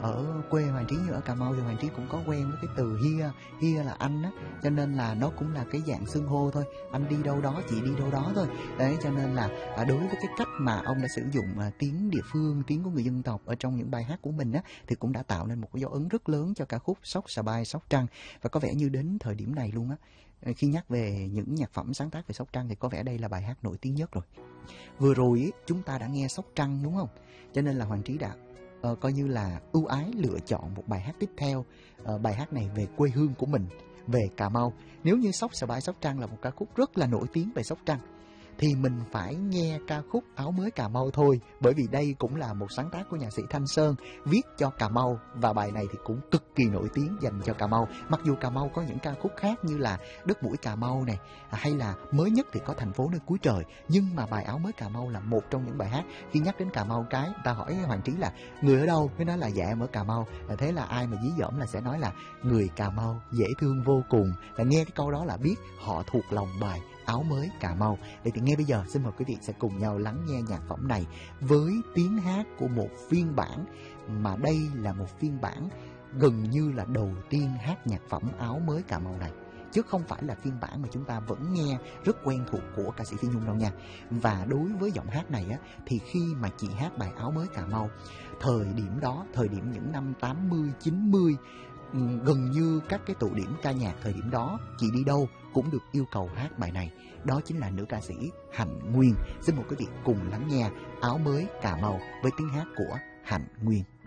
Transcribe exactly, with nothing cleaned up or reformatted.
ở quê Hoàng Trí, như ở Cà Mau thì Hoàng Trí cũng có quen với cái từ hia, hia là anh á, cho nên là nó cũng là cái dạng xưng hô thôi, anh đi đâu đó, chị đi đâu đó thôi. Đấy, cho nên là à, đối với cái cách mà ông đã sử dụng à, tiếng địa phương, tiếng của người dân tộc ở trong những bài hát của mình á, thì cũng đã tạo nên một cái dấu ấn rất lớn cho ca khúc Sóc Xà Bai Sóc Trăng. Và có vẻ như đến thời điểm này luôn á, khi nhắc về những nhạc phẩm sáng tác về Sóc Trăng thì có vẻ đây là bài hát nổi tiếng nhất rồi. Vừa rồi ý, chúng ta đã nghe Sóc Trăng đúng không? Cho nên là Hoàng Trí đã uh, coi như là ưu ái lựa chọn một bài hát tiếp theo. Uh, bài hát này về quê hương của mình, về Cà Mau. Nếu như Sóc Xà Bai Sóc Trăng là một ca khúc rất là nổi tiếng về Sóc Trăng, thì mình phải nghe ca khúc Áo Mới Cà Mau thôi, bởi vì đây cũng là một sáng tác của nhạc sĩ Thanh Sơn viết cho Cà Mau, và bài này thì cũng cực kỳ nổi tiếng dành cho Cà Mau. Mặc dù Cà Mau có những ca khúc khác như là Đất Mũi Cà Mau này, hay là mới nhất thì có Thành Phố Nơi Cuối Trời, nhưng mà bài Áo Mới Cà Mau là một trong những bài hát khi nhắc đến Cà Mau cái ta hỏi Hoàng Trí là người ở đâu, cái nói là dạ em ở Cà Mau. Thế là ai mà dí dỏm là sẽ nói là người Cà Mau dễ thương vô cùng, là nghe cái câu đó là biết họ thuộc lòng bài Áo Mới Cà Mau. Vậy thì ngay bây giờ xin mời quý vị sẽ cùng nhau lắng nghe nhạc phẩm này với tiếng hát của một phiên bản, mà đây là một phiên bản gần như là đầu tiên hát nhạc phẩm Áo Mới Cà Mau này, chứ không phải là phiên bản mà chúng ta vẫn nghe rất quen thuộc của ca sĩ Phi Nhung đâu nha. Và đối với giọng hát này á, thì khi mà chị hát bài Áo Mới Cà Mau, thời điểm đó, thời điểm những năm tám mươi, chín mươi, gần như các cái tụ điểm ca nhạc thời điểm đó, chị đi đâu cũng được yêu cầu hát bài này. Đó chính là nữ ca sĩ Hạnh Nguyên. Xin mời quý vị cùng lắng nghe Áo Mới Cà Mau với tiếng hát của Hạnh Nguyên.